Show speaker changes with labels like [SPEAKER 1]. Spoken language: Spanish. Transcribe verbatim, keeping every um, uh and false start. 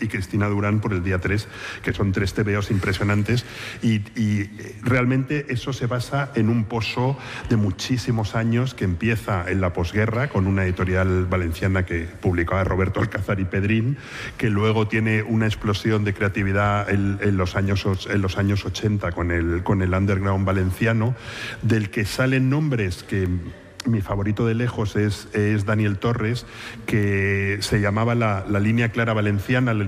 [SPEAKER 1] y Cristina Durán por el día tres, que son tres tebeos impresionantes, y, y realmente eso se basa en un pozo de muchísimos años que empieza en la posguerra con una editorial valenciana que publicaba Roberto Alcázar y Pedrín, que luego tiene una explosión de creatividad en, en, los, años, en los años ochenta con el, con el underground valenciano, del que salen nombres que... Mi favorito de lejos es, es Daniel Torres, que se llamaba la, la línea clara valenciana.